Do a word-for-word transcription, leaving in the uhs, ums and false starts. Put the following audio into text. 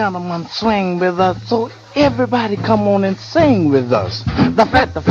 gentlemen swing with us. So everybody come on and sing with us. The fat, the